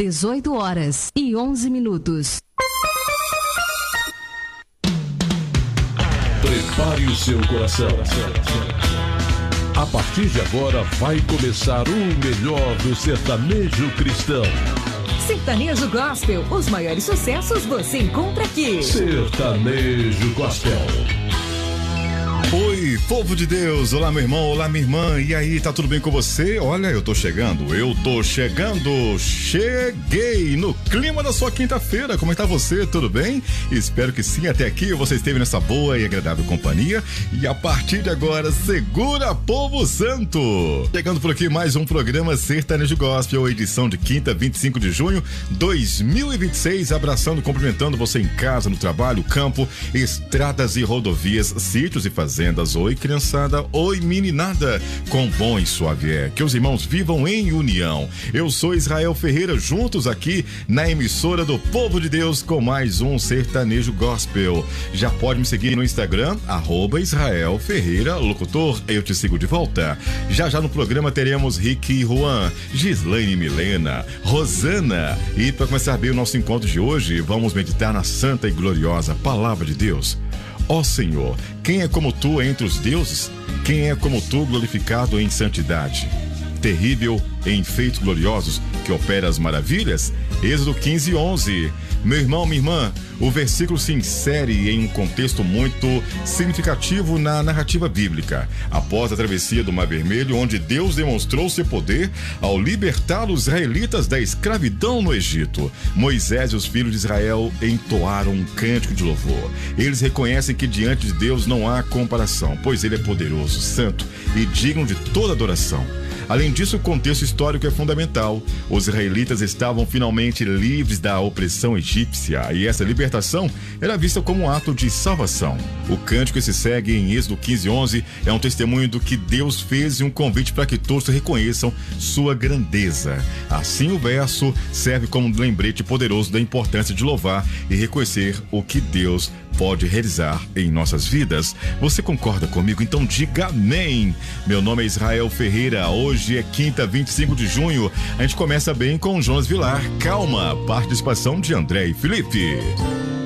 18h11. Prepare o seu coração. A partir de agora vai começar o melhor do sertanejo cristão. Sertanejo Gospel, os maiores sucessos você encontra aqui. Sertanejo Gospel. Oi, povo de Deus, olá meu irmão, olá minha irmã, e aí, tá tudo bem com você? Olha, eu tô chegando, cheguei no clima da sua quinta-feira, como é que tá você, tudo bem? Espero que sim, até aqui você esteve nessa boa e agradável companhia, e a partir de agora, segura povo santo! Chegando por aqui mais um programa Sertanejo Gospel, edição de quinta, 25 de junho, 2026, abraçando, cumprimentando você em casa, no trabalho, campo, estradas e rodovias, sítios e fazendas. Oi criançada, oi meninada, com bom e suave é, que os irmãos vivam em união. Eu sou Israel Ferreira, juntos aqui na emissora do Povo de Deus com mais um Sertanejo Gospel. Já pode me seguir no Instagram, @Israel Ferreira Locutor, eu te sigo de volta. Já no programa teremos Rick e Juan, Gislaine e Milena, Rosana, e para começar bem o nosso encontro de hoje, vamos meditar na santa e gloriosa Palavra de Deus. Ó Senhor, quem é como tu entre os deuses? Quem é como tu glorificado em santidade? Terrível em feitos gloriosos, que opera as maravilhas? Êxodo 15:11. Meu irmão, minha irmã, o versículo se insere em um contexto muito significativo na narrativa bíblica. Após a travessia do Mar Vermelho, onde Deus demonstrou seu poder ao libertar os israelitas da escravidão no Egito, Moisés e os filhos de Israel entoaram um cântico de louvor. Eles reconhecem que diante de Deus não há comparação, pois Ele é poderoso, santo e digno de toda adoração. Além disso, o contexto histórico é fundamental. Os israelitas estavam finalmente livres da opressão egípcia e essa libertação era vista como um ato de salvação. O cântico que se segue em Êxodo 15:11 é um testemunho do que Deus fez e um convite para que todos reconheçam sua grandeza. Assim, o verso serve como um lembrete poderoso da importância de louvar e reconhecer o que Deus pode realizar em nossas vidas. Você concorda comigo? Então diga amém. Meu nome é Israel Ferreira. Hoje é quinta, 25 de junho. A gente começa bem com Jonas Vilar. Calma, participação de André e Felipe.